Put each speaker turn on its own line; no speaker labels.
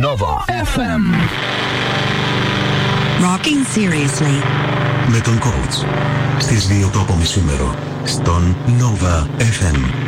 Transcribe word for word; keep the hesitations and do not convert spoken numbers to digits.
Nova εφ εμ.
Rocking seriously.
Με τον coach στις δύο το απομισήμερο στον Nova εφ εμ.